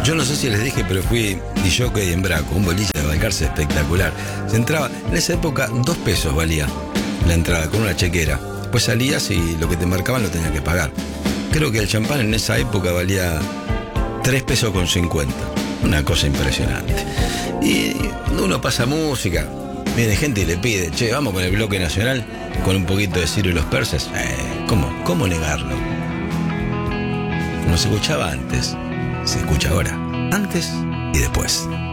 Yo no sé si les dije, pero fui disjockey en Braco, un boliche de Balcarce espectacular. Se entraba, en esa época 2 pesos valía la entrada, con una chequera. Después salías y lo que te marcaban lo tenías que pagar. Creo que el champán en esa época valía 3 pesos con 50. Una cosa impresionante. Y uno pasa música, viene gente y le pide, che, vamos con el bloque nacional, con un poquito de Ciro y los Persas. ¿Cómo negarlo? Como se escuchaba antes, se escucha ahora, antes y después.